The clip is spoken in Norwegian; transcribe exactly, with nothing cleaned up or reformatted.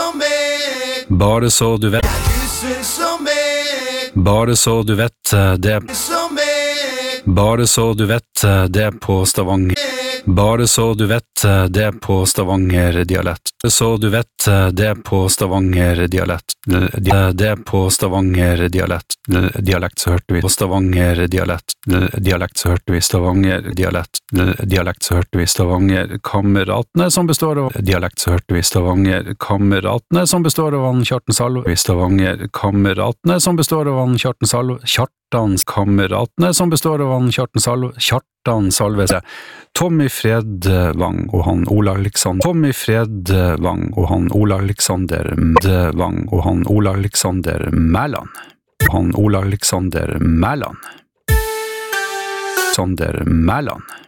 som meg. Bare så du vet. Du syns som meg. Bare så du vet det. Som meg. Bare så du vet det på Stavanger. Bare så du vet det på Stavanger-dialekt. Så du vet det på Stavanger-dialekt. Det på Stavanger-dialekt. Dialekt så hørte vi på Stavanger-dialekt. Dialekt så hørte vi Stavanger-dialekt. Dialekt så hørte vi Stavanger-kameratene som består av Dialekt så hørte vi Stavanger-kameratene som består av han Kjartan Salve. Stavanger-kameratene som består av han Kjartan Salve. Kjartans kameratene som består av han Kjartan Salve. Kjartan Salve. Tommy Fredvang og han Ola Alexander. Tommy Fredvang og han Ola Alexander. Fredvang og han Ola Alexander Mæland. Han Ola Alexander Mæland. Alexander Mæland.